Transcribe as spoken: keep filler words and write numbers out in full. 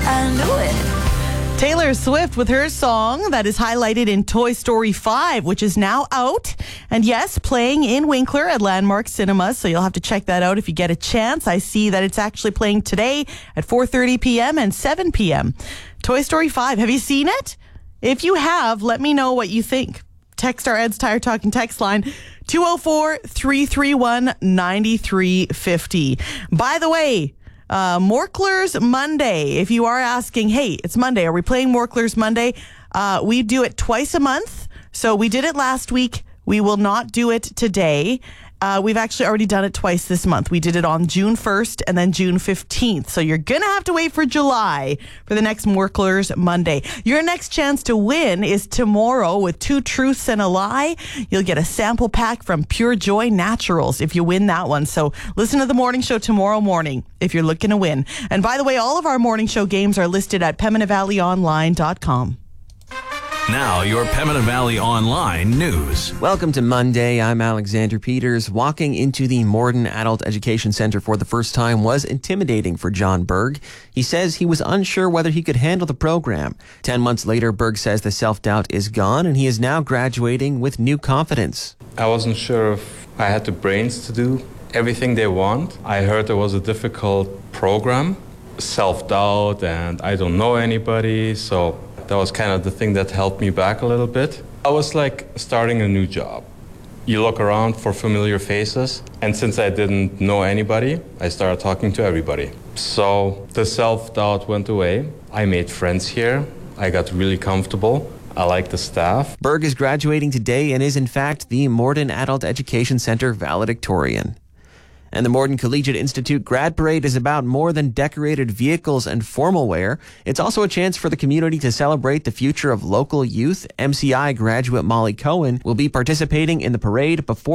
I knew it. Taylor Swift with her song that is highlighted in Toy Story five, which is now out. And yes, playing in Winkler at Landmark Cinemas. So you'll have to check that out if you get a chance. I see that it's actually playing today at four thirty p.m. and seven p.m. Toy Story five. Have you seen it? If you have, let me know what you think. Text our Ed's Tire Talking text line two oh four, three three one, nine three five oh. By the way, uh, Morklers Monday. If you are asking, hey, it's Monday. Are we playing Morklers Monday? Uh, we do it twice a month. So we did it last week. We will not do it today. Uh, we've actually already done it twice this month. We did it on June first and then June fifteenth. So you're going to have to wait for July for the next Morklers Monday. Your next chance to win is tomorrow with two truths and a lie. You'll get a sample pack from Pure Joy Naturals if you win that one. So listen to the morning show tomorrow morning if you're looking to win. And by the way, all of our morning show games are listed at Pembina Valley Online dot com. Now, your Pembina Valley Online news. Welcome to Monday. I'm Alexander Peters. Walking into the Morden Adult Education Center for the first time was intimidating for John Berg. He says he was unsure whether he could handle the program. Ten months later, Berg says the self-doubt is gone and he is now graduating with new confidence. I wasn't sure if I had the brains to do everything they want. I heard it was a difficult program, self-doubt, and I don't know anybody, so that was kind of the thing that held me back a little bit. I was like starting a new job. You look around for familiar faces, and since I didn't know anybody, I started talking to everybody. So the self-doubt went away. I made friends here. I got really comfortable. I like the staff. Berg is graduating today and is in fact the Morden Adult Education Center valedictorian. And the Morden Collegiate Institute Grad Parade is about more than decorated vehicles and formal wear. It's also a chance for the community to celebrate the future of local youth. M C I graduate Molly Cohen will be participating in the parade before